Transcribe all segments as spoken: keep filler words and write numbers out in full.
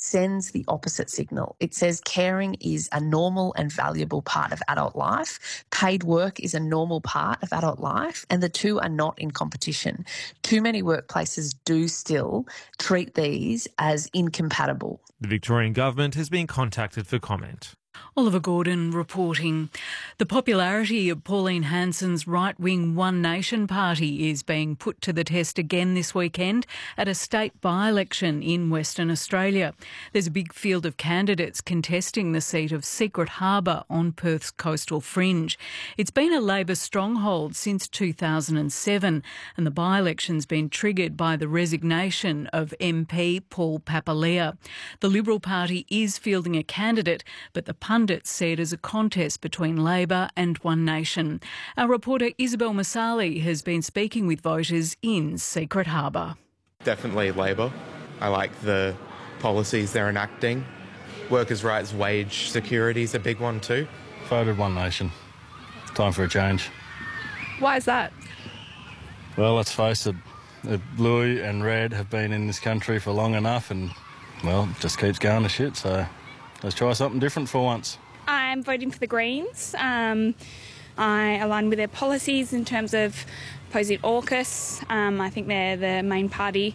sends the opposite signal. It says caring is a normal and valuable part of adult life. Paid work is a normal part of adult life, and the two are not in competition. Too many workplaces do still treat these as incompatible. The Victorian Government has been contacted for comment. Oliver Gordon reporting. The popularity of Pauline Hanson's right-wing One Nation party is being put to the test again this weekend at a state by-election in Western Australia. There's a big field of candidates contesting the seat of Secret Harbour on Perth's coastal fringe. It's been a Labor stronghold since two thousand seven, and the by-election's been triggered by the resignation of M P Paul Papalia. The Liberal Party is fielding a candidate, but the pundits see it as a contest between Labor and One Nation. Our reporter Isabel Masali has been speaking with voters in Secret Harbour. Definitely Labor. I like the policies they're enacting. Workers' rights, wage security is a big one too. Voted One Nation. Time for a change. Why is that? Well, let's face it, the blue and red have been in this country for long enough and, well, it just keeps going to shit, so let's try something different for once. I'm voting for the Greens. Um, I align with their policies in terms of opposing AUKUS. Um, I think they're the main party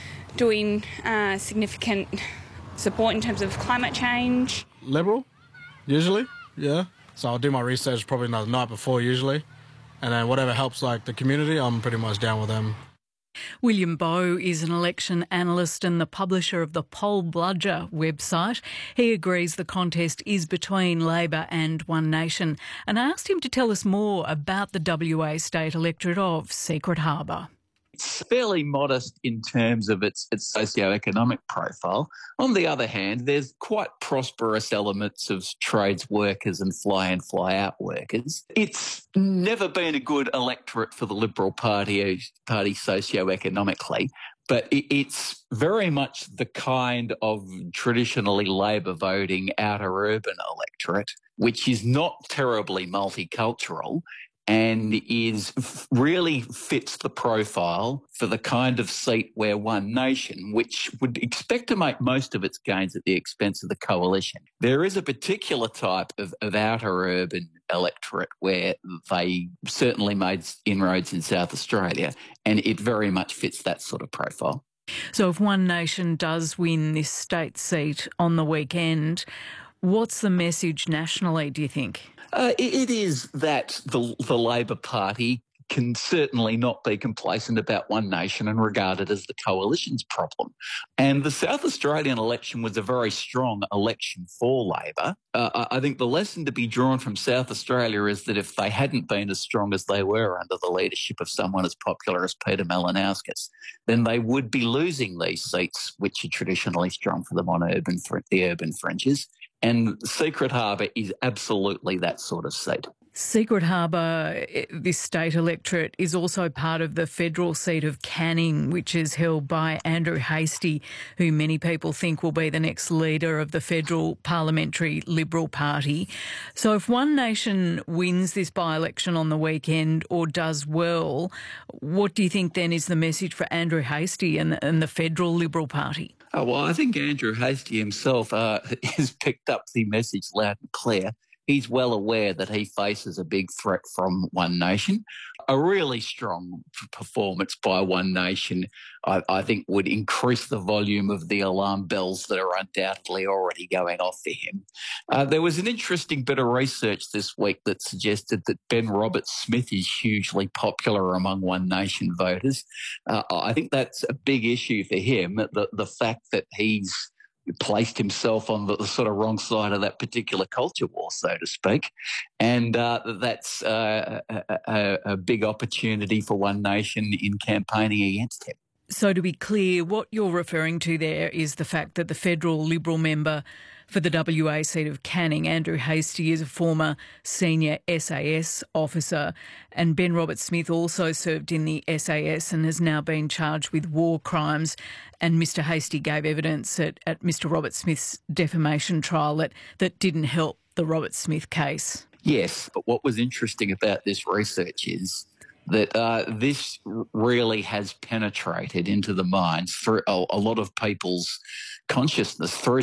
doing uh, significant support in terms of climate change. Liberal, usually, yeah. So I'll do my research probably the night before usually. And then whatever helps like the community, I'm pretty much down with them. William Bowe is an election analyst and the publisher of the Poll Bludger website. He agrees the contest is between Labor and One Nation, and I asked him to tell us more about the W A state electorate of Secret Harbour. It's fairly modest in terms of its, its socio-economic profile. On the other hand, there's quite prosperous elements of trades workers and fly-in, fly-out workers. It's never been a good electorate for the Liberal Party, party socio-economically, but it, it's very much the kind of traditionally Labor voting outer urban electorate, which is not terribly multicultural, and is really fits the profile for the kind of seat where One Nation, which would expect to make most of its gains at the expense of the coalition. There is a particular type of, of outer urban electorate where they certainly made inroads in South Australia, and it very much fits that sort of profile. So if One Nation does win this state seat on the weekend, what's the message nationally, do you think? Uh, it, it is that the, the Labor Party can certainly not be complacent about One Nation and regard it as the coalition's problem. And the South Australian election was a very strong election for Labor. Uh, I think the lesson to be drawn from South Australia is that if they hadn't been as strong as they were under the leadership of someone as popular as Peter Malinauskas, then they would be losing these seats, which are traditionally strong for them on urban the urban fringes. And Secret Harbour is absolutely that sort of seat. Secret Harbour, this state electorate, is also part of the federal seat of Canning, which is held by Andrew Hastie, who many people think will be the next leader of the federal parliamentary Liberal Party. So if One Nation wins this by-election on the weekend or does well, what do you think then is the message for Andrew Hastie and, and the federal Liberal Party? Oh, well, I think Andrew Hastie himself uh, has picked up the message loud and clear. He's well aware that he faces a big threat from One Nation. A really strong performance by One Nation, I, I think, would increase the volume of the alarm bells that are undoubtedly already going off for him. Uh, there was an interesting bit of research this week that suggested that Ben Roberts-Smith is hugely popular among One Nation voters. Uh, I think that's a big issue for him, the, the fact that he's placed himself on the, the sort of wrong side of that particular culture war, so to speak. And uh, that's uh, a, a, a big opportunity for One Nation in campaigning against him. So to be clear, what you're referring to there is the fact that the federal Liberal member for the W A seat of Canning, Andrew Hastie, is a former senior S A S officer, and Ben Roberts-Smith also served in the S A S and has now been charged with war crimes. And Mister Hastie gave evidence at, at Mister Roberts-Smith's defamation trial that, that didn't help the Roberts-Smith case. Yes, but what was interesting about this research is that uh, this really has penetrated into the minds through a, a lot of people's consciousness through